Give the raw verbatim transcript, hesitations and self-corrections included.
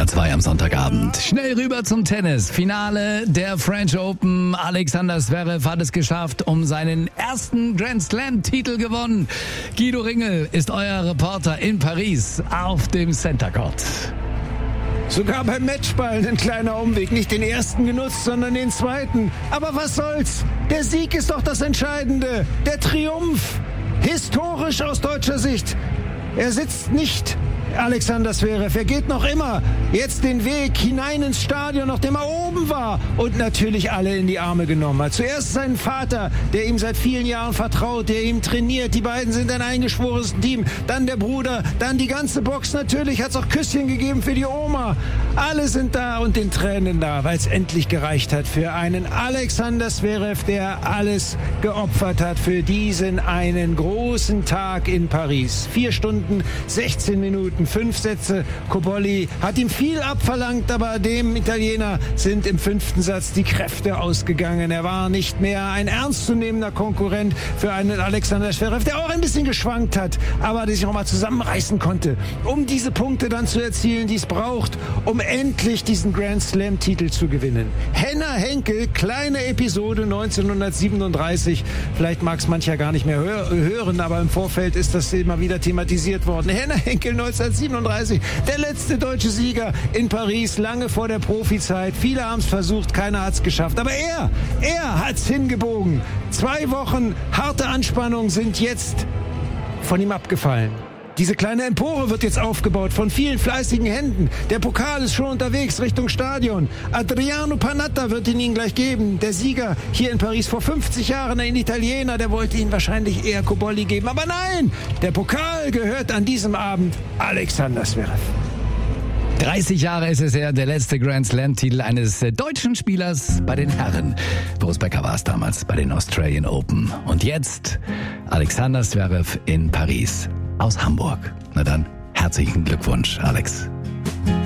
R zwei am Sonntagabend. Schnell rüber zum Tennis. Finale der French Open. Alexander Zverev hat es geschafft, um seinen ersten Grand Slam-Titel gewonnen. Guido Ringel ist euer Reporter in Paris auf dem Center Court. Sogar beim Matchball ein kleiner Umweg. Nicht den ersten genutzt, sondern den zweiten. Aber was soll's? Der Sieg ist doch das Entscheidende. Der Triumph. Historisch aus deutscher Sicht. Er sitzt nicht, Alexander Zverev. Er geht noch immer jetzt den Weg hinein ins Stadion, nachdem er oben war und natürlich alle in die Arme genommen hat. Zuerst seinen Vater, der ihm seit vielen Jahren vertraut, der ihm trainiert. Die beiden sind ein eingeschworenes Team. Dann der Bruder, dann die ganze Box. Natürlich hat es auch Küsschen gegeben für die Oma. Alle sind da und den Tränen da, weil es endlich gereicht hat für einen Alexander Zverev, der alles geopfert hat für diesen einen großen Tag in Paris. Vier Stunden, sechzehn Minuten. Fünf Sätze. Cobolli hat ihm viel abverlangt, aber dem Italiener sind im fünften Satz die Kräfte ausgegangen. Er war nicht mehr ein ernstzunehmender Konkurrent für einen Alexander Zverev, der auch ein bisschen geschwankt hat, aber der sich nochmal zusammenreißen konnte, um diese Punkte dann zu erzielen, die es braucht, um endlich diesen Grand Slam-Titel zu gewinnen. Henner Henkel, kleine Episode neunzehnhundertsiebenunddreißig. Vielleicht mag es mancher gar nicht mehr hör- hören, aber im Vorfeld ist das immer wieder thematisiert worden. Henner Henkel neunzehnhundertsiebenunddreißig, der letzte deutsche Sieger in Paris, lange vor der Profizeit. Viele haben es versucht, keiner hat es geschafft. Aber er, er hat es hingebogen. Zwei Wochen harte Anspannung sind jetzt von ihm abgefallen. Diese kleine Empore wird jetzt aufgebaut von vielen fleißigen Händen. Der Pokal ist schon unterwegs Richtung Stadion. Adriano Panatta wird ihn ihnen gleich geben. Der Sieger hier in Paris vor fünfzig Jahren, ein Italiener, der wollte ihn wahrscheinlich eher Cobolli geben. Aber nein, der Pokal gehört an diesem Abend Alexander Zverev. dreißig Jahre ist es her, der letzte Grand Slam-Titel eines deutschen Spielers bei den Herren. Boris Becker war es damals bei den Australian Open. Und jetzt Alexander Zverev in Paris aus Hamburg. Na dann, herzlichen Glückwunsch, Alex.